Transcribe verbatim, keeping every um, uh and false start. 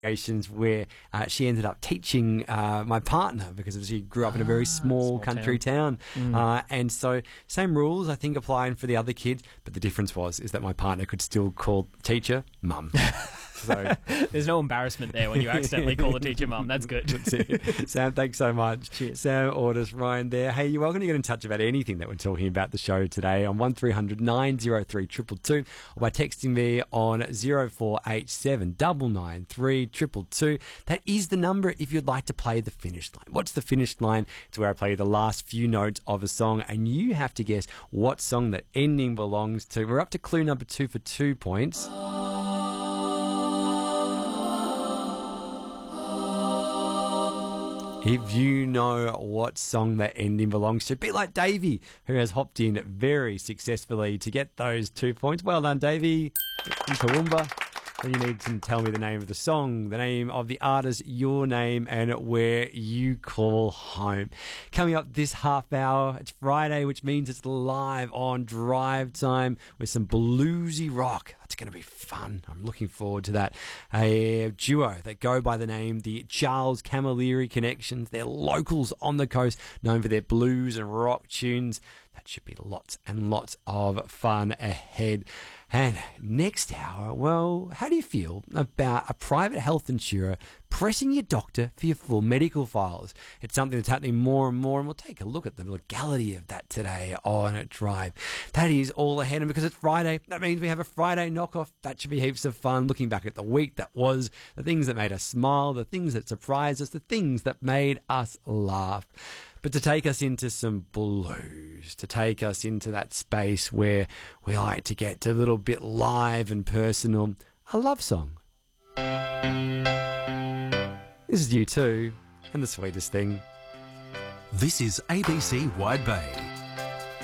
where uh, she ended up teaching uh, my partner because she grew up in a very small, small country town, Mm. uh, and so same rules I think applying for the other kids, but the difference was is that my partner could still call teacher mum. So There's no embarrassment there when you accidentally call the teacher mum. That's good. That's it. Sam, thanks so much. Cheers. Sam, Ordis, Ryan there. Hey, you're welcome to get in touch about anything that we're talking about the show today on one three hundred nine oh three two two two or by texting me on zero four eight seven nine nine three two two two. That is the number if you'd like to play the finish line. What's the finish line? It's where I play the last few notes of a song and you have to guess what song that ending belongs to. We're up to clue number two for two points. If you know what song that ending belongs to, be like Davey, who has hopped in very successfully to get those two points. Well done, Davey. In Toowoomba. Then you need to tell me the name of the song, the name of the artist, your name, and where you call home. Coming up this half hour, it's Friday, which means it's live on Drive Time with some bluesy rock. That's going to be fun. I'm looking forward to that. A duo that go by the name the Charles Camilleri Connections. They're locals on the coast, known for their blues and rock tunes. That should be lots and lots of fun ahead. And next hour, well, how do you feel about a private health insurer pressing your doctor for your full medical files? It's something that's happening more and more, and we'll take a look at the legality of that today on Drive. That is all ahead, and because it's Friday, that means we have a Friday knockoff. That should be heaps of fun, looking back at the week that was, the things that made us smile, the things that surprised us, the things that made us laugh. But to take us into some blues, to take us into that space where we like to get a little bit live and personal, a love song. This is U two and The Sweetest Thing. This is A B C Wide Bay.